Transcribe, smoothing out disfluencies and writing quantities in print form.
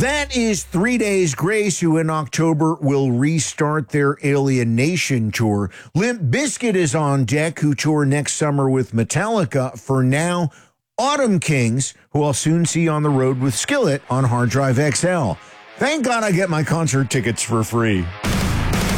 That is 3 Days Grace, who in October will restart their Alienation tour. Limp Bizkit is on deck, who tour next summer with Metallica. For now, Autumn Kings, who I'll soon see on the road with Skillet on Hard Drive XL. Thank God I get my concert tickets for free.